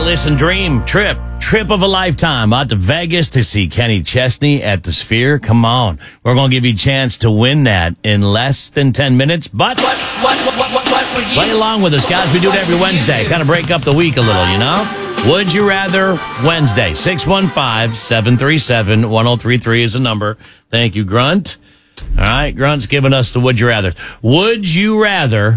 listen, dream, trip of a lifetime out to Vegas to see Kenny Chesney at the Sphere. Come on. We're going to give you a chance to win that in less than 10 minutes. But play along with us, guys. We do it every Wednesday. Kind of break up the week a little, you know? Would You Rather Wednesday. 615-737-1033 is the number. Thank you, Grunt. All right, Grunt's giving us the Would You Rather. Would you rather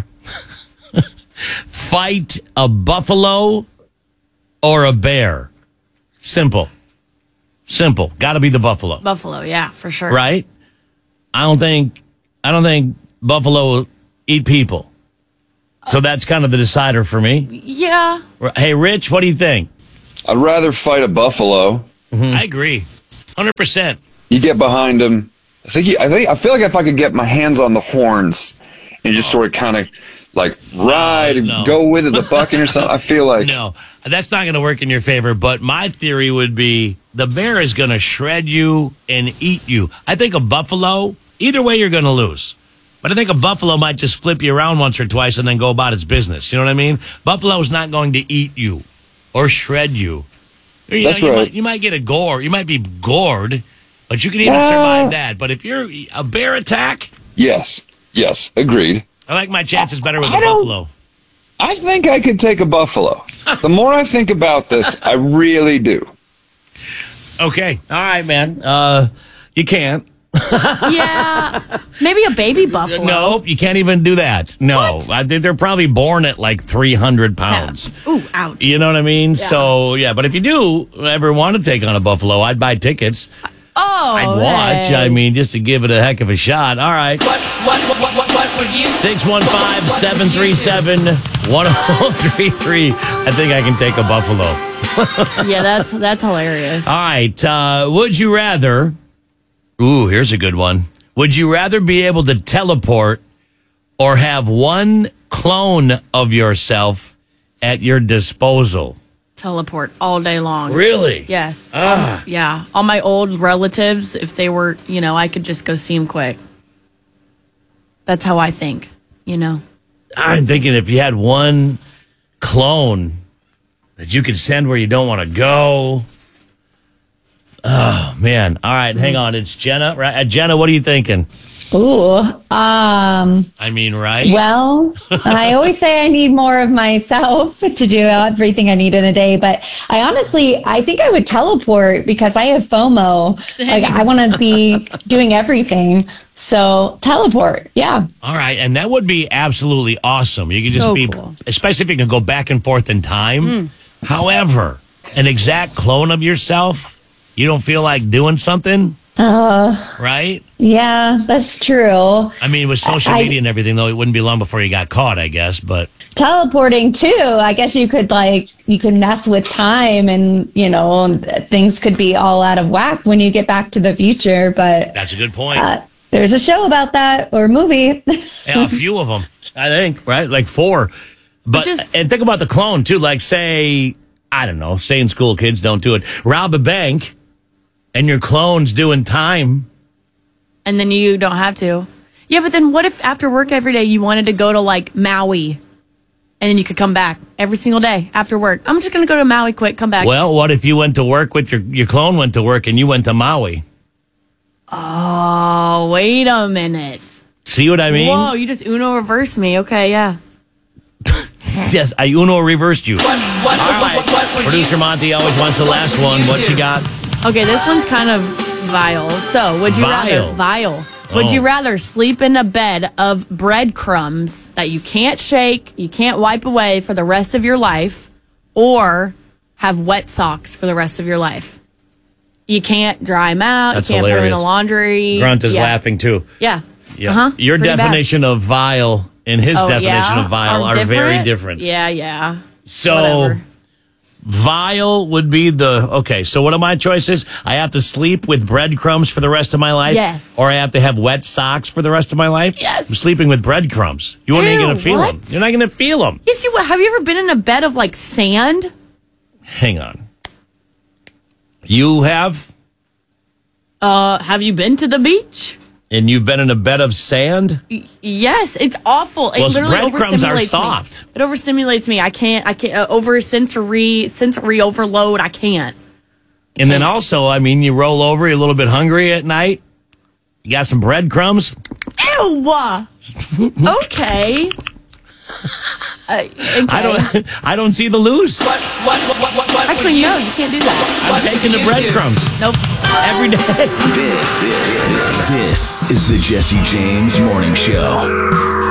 fight a buffalo or a bear? Simple. Got to be the buffalo. Buffalo, yeah, for sure. Right? I don't think buffalo eat people. So that's kind of the decider for me. Yeah. Hey, Rich, what do you think? I'd rather fight a buffalo. Mm-hmm. I agree. 100%. You get behind him. I feel like if I could get my hands on the horns and just sort of kind of like ride and go with it, the bucking or something, I feel like... No, that's not going to work in your favor, but my theory would be the bear is going to shred you and eat you. I think a buffalo, either way you're going to lose. But I think a buffalo might just flip you around once or twice and then go about its business. You know what I mean? Buffalo's not going to eat you or shred you. That's right. You might get a gore. You might be gored, but you can even survive that. But if you're a bear attack... Yes, agreed. I like my chances better with a buffalo. I think I could take a buffalo. The more I think about this, I really do. Okay. All right, man. You can't. Yeah. Maybe a baby buffalo. No, you can't even do that. No. I think they're probably born at like 300 pounds. Yeah. Ooh, ouch. You know what I mean? Yeah. So, yeah. But if you do ever want to take on a buffalo, I'd buy tickets. I'd watch. Hey. I mean, just to give it a heck of a shot. All right. What would you? 615-737-1033. I think I can take a buffalo. Yeah, that's hilarious. All right. Would you rather... Ooh, here's a good one. Would you rather be able to teleport or have one clone of yourself at your disposal? Teleport all day long. Really? Yes. Yeah. All my old relatives, if they were, I could just go see them quick. That's how I think, I'm thinking if you had one clone that you could send where you don't want to go. Oh, man. All right, hang on. It's Jenna. Right? Jenna, what are you thinking? Ooh, I mean, right? well, I always say I need more of myself to do everything I need in a day, but I think I would teleport because I have FOMO. Like, I want to be doing everything. So teleport, yeah. All right, and that would be absolutely awesome. You could just cool. especially if you can go back and forth in time. However, an exact clone of yourself, you don't feel like doing something? Right? Yeah, that's true. I mean, with social media and everything, though, it wouldn't be long before you got caught, I guess. But teleporting too, I guess you could mess with time, and things could be all out of whack when you get back to the future. But that's a good point. There's a show about that, or a movie. Yeah, a few of them, I think. Right, like 4. But and think about the clone too. Like, say, I don't know, say in school, kids don't do it. Rob a bank. And your clone's doing time. And then you don't have to. Yeah, but then what if after work every day you wanted to go to like Maui and then you could come back every single day after work? I'm just going to go to Maui quick, come back. Well, what if you went to work with your clone went to work and you went to Maui? Oh, wait a minute. See what I mean? Whoa, you just Uno reversed me. Okay, yeah. Yes, I Uno reversed you. All right. Producer Monty always wants the last one. What you got? Okay, this one's kind of vile. So, would you rather sleep in a bed of breadcrumbs that you can't shake, you can't wipe away for the rest of your life, or have wet socks for the rest of your life? You can't dry them out. That's you can't hilarious. put them in the laundry. Grunt is laughing too. Yeah. Yeah. Your definition of vile and his definition of vile are very different. Yeah. So whatever. Vile would be so what are my choices? I have to sleep with breadcrumbs for the rest of my life? Yes. Or I have to have wet socks for the rest of my life? Yes. I'm sleeping with breadcrumbs. You ain't going to feel them. You're not going to feel them. Yes, have you ever been in a bed of like sand? Hang on. You have? Have you been to the beach? And you've been in a bed of sand? Yes, it's awful. It literally breadcrumbs are overstimulates soft. me. It overstimulates me. I can't over sensory overload. I can't. And then also, I mean, you roll over, you're a little bit hungry at night. You got some breadcrumbs. Ew. Okay. Okay. I don't see the loose. Actually, no, you can't do that. I'm taking the breadcrumbs. Nope. Every day. This is the Jesse James Morning Show.